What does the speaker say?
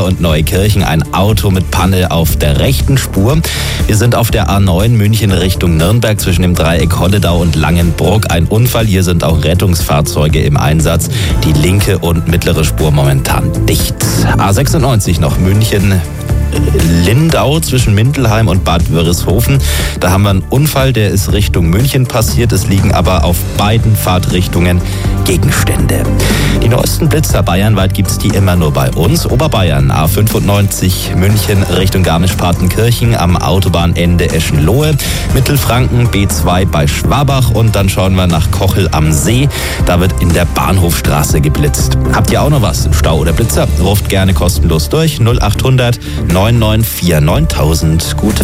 und Neukirchen ein Auto mit Panne auf der rechten Spur. Wir sind auf der A9 München Richtung Nürnberg zwischen dem Dreieck Holledau und Langenbruck. Ein Unfall, hier sind auch Rettungsfahrzeuge im Einsatz. Die linke und mittlere Spur momentan dicht. A96 noch München Lindau zwischen Mindelheim und Bad Wörishofen. Da haben wir einen Unfall, der ist Richtung München passiert. Es liegen aber auf beiden Fahrtrichtungen Gegenstände. Die neuesten Blitzer bayernweit gibt es die immer nur bei uns. Oberbayern, A95 München Richtung Garmisch-Partenkirchen am Autobahnende Eschenlohe. Mittelfranken B2 bei Schwabach und dann schauen wir nach Kochel am See. Da wird in der Bahnhofstraße geblitzt. Habt ihr auch noch was? Stau oder Blitzer? Ruft gerne kostenlos durch 0800 994 9000. Gute